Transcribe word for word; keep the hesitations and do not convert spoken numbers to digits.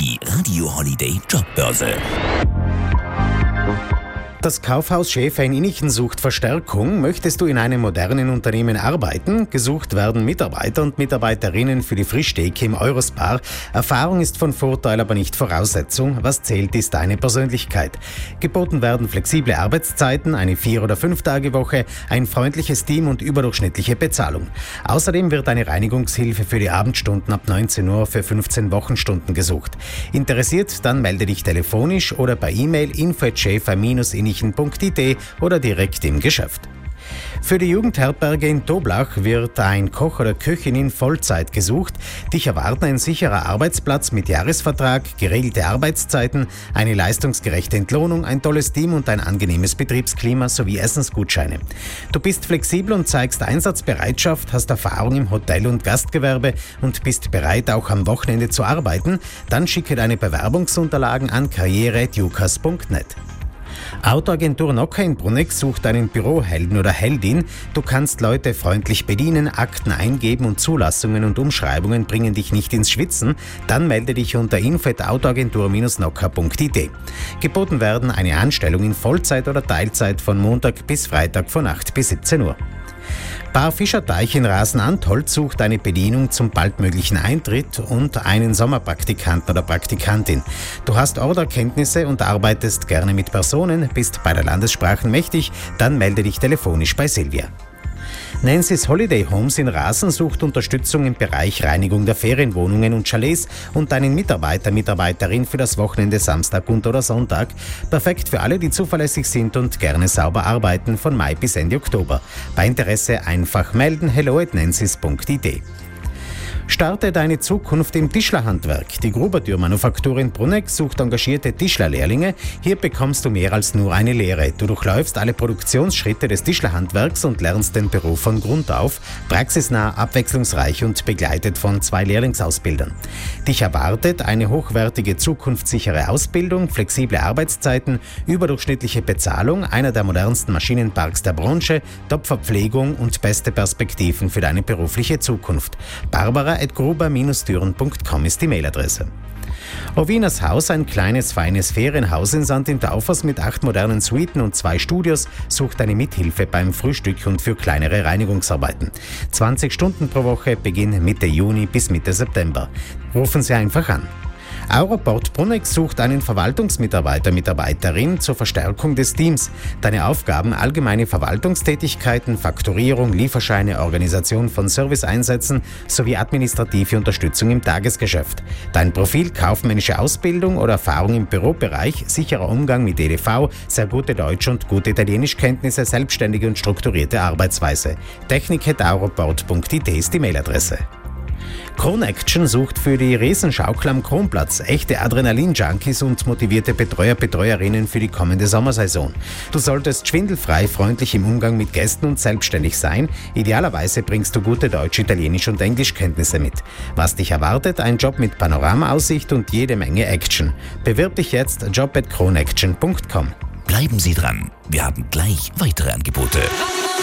Die Radio Holiday Jobbörse. Das Kaufhaus Schäfer in Innichen sucht Verstärkung. Möchtest du in einem modernen Unternehmen arbeiten? Gesucht werden Mitarbeiter und Mitarbeiterinnen für die Frischtheke im Eurospar. Erfahrung ist von Vorteil, aber nicht Voraussetzung. Was zählt, ist deine Persönlichkeit. Geboten werden flexible Arbeitszeiten, eine Vier- oder Fünf-Tage-Woche, ein freundliches Team und überdurchschnittliche Bezahlung. Außerdem wird eine Reinigungshilfe für die Abendstunden ab neunzehn Uhr für fünfzehn Wochenstunden gesucht. Interessiert? Dann melde dich telefonisch oder per E-Mail info at schäfer Innichen punkt I T oder direkt im Geschäft. Für die Jugendherberge in Toblach wird ein Koch oder Köchin in Vollzeit gesucht. Dich erwarten ein sicherer Arbeitsplatz mit Jahresvertrag, geregelte Arbeitszeiten, eine leistungsgerechte Entlohnung, ein tolles Team und ein angenehmes Betriebsklima sowie Essensgutscheine. Du bist flexibel und zeigst Einsatzbereitschaft, hast Erfahrung im Hotel- und Gastgewerbe und bist bereit, auch am Wochenende zu arbeiten. Dann schicke deine Bewerbungsunterlagen an karriere at jukas punkt net. Autoagentur Nocker in Bruneck sucht einen Bürohelden oder Heldin. Du kannst Leute freundlich bedienen, Akten eingeben und Zulassungen und Umschreibungen bringen dich nicht ins Schwitzen. Dann melde dich unter info at autoagentur nocker punkt I T. Geboten werden eine Anstellung in Vollzeit oder Teilzeit von Montag bis Freitag von acht bis siebzehn Uhr. Bar Fischerteich in Rasen-Antolz sucht eine Bedienung zum baldmöglichen Eintritt und einen Sommerpraktikanten oder Praktikantin. Du hast Orderkenntnisse und arbeitest gerne mit Personen, bist bei der Landessprachen mächtig, dann melde dich telefonisch bei Silvia. Nancy's Holiday Homes in Rasen sucht Unterstützung im Bereich Reinigung der Ferienwohnungen und Chalets und einen Mitarbeiter, Mitarbeiterin für das Wochenende Samstag und oder Sonntag. Perfekt für alle, die zuverlässig sind und gerne sauber arbeiten von Mai bis Ende Oktober. Bei Interesse einfach melden hello at nancy's punkt I T. Starte deine Zukunft im Tischlerhandwerk. Die Grubertürmanufaktur in Bruneck sucht engagierte Tischlerlehrlinge. Hier bekommst du mehr als nur eine Lehre. Du durchläufst alle Produktionsschritte des Tischlerhandwerks und lernst den Beruf von Grund auf. Praxisnah, abwechslungsreich und begleitet von zwei Lehrlingsausbildern. Dich erwartet eine hochwertige, zukunftssichere Ausbildung, flexible Arbeitszeiten, überdurchschnittliche Bezahlung, einer der modernsten Maschinenparks der Branche, Top-Verpflegung und beste Perspektiven für deine berufliche Zukunft. Barbara at gruber Bindestrich türen punkt com ist die Mailadresse. Rowinas Haus, ein kleines, feines Ferienhaus in Sankt in Taufers mit acht modernen Suiten und zwei Studios, sucht eine Mithilfe beim Frühstück und für kleinere Reinigungsarbeiten. zwanzig Stunden pro Woche, Beginn Mitte Juni bis Mitte September. Rufen Sie einfach an. Europort Bruneck sucht einen Verwaltungsmitarbeiter, Mitarbeiterin zur Verstärkung des Teams. Deine Aufgaben: allgemeine Verwaltungstätigkeiten, Fakturierung, Lieferscheine, Organisation von Serviceeinsätzen sowie administrative Unterstützung im Tagesgeschäft. Dein Profil: kaufmännische Ausbildung oder Erfahrung im Bürobereich, sicherer Umgang mit E D V, sehr gute Deutsch- und gute Italienischkenntnisse, selbstständige und strukturierte Arbeitsweise. technik at europort punkt I T ist die Mailadresse. CroneAction sucht für die Riesenschaukel am Kronplatz echte Adrenalin-Junkies und motivierte Betreuer, Betreuerinnen für die kommende Sommersaison. Du solltest schwindelfrei, freundlich im Umgang mit Gästen und selbstständig sein. Idealerweise bringst du gute Deutsch-, Italienisch- und Englischkenntnisse mit. Was dich erwartet? Ein Job mit Panoramaaussicht und jede Menge Action. Bewirb dich jetzt job at croneaction punkt com. Bleiben Sie dran, wir haben gleich weitere Angebote.